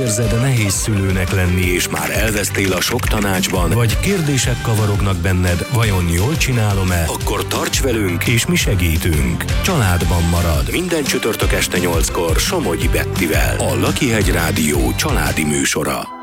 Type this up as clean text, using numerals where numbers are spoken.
érzed nehéz szülőnek lenni, és már elvesztél a sok tanácsban, vagy kérdések kavarognak benned, vajon jól csinálom-e? Akkor tarts velünk, és mi segítünk. Családban marad. Minden csütörtök este 8-kor Somogyi Bettivel. A Lakihegy Rádió családi műsora.